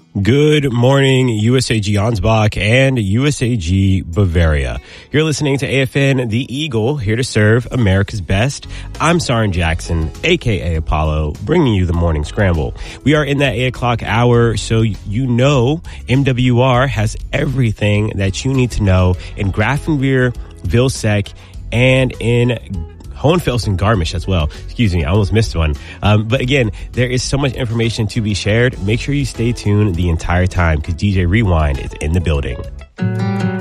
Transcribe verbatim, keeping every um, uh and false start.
Good morning, U S A G Ansbach and U S A G Bavaria. You're listening to A F N The Eagle, here to serve America's best. I'm Sarin Jackson, a k a. Apollo, bringing you the morning scramble. We are in that eight o'clock hour, so you know M W R has everything that you need to know in Grafenwehr, Vilseck, and in Hohenfels and Garmisch as well. Excuse me, I almost missed one. Um, but again, there is so much information to be shared. Make sure you stay tuned the entire time because D J Rewind is in the building.